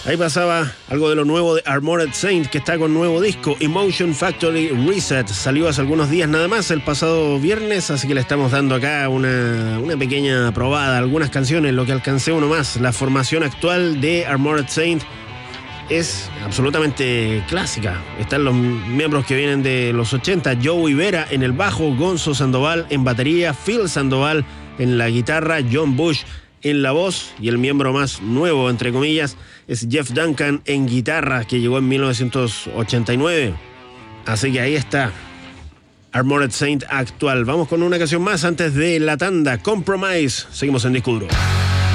Ahí pasaba algo de lo nuevo de Armored Saint, que está con nuevo disco, Emotion Factory Reset. Salió hace algunos días nada más, el pasado viernes, así que le estamos dando acá una pequeña probada, algunas canciones, lo que alcancé uno más. La formación actual de Armored Saint es absolutamente clásica. Están los miembros que vienen de los 80, Joey Vera en el bajo, Gonzo Sandoval en batería, Phil Sandoval en la guitarra, John Bush en la voz, y el miembro más nuevo, entre comillas, es Jeff Duncan en guitarra, que llegó en 1989. Así que ahí está Armored Saint actual. Vamos con una canción más antes de la tanda, Compromise. Seguimos en Disco Duro.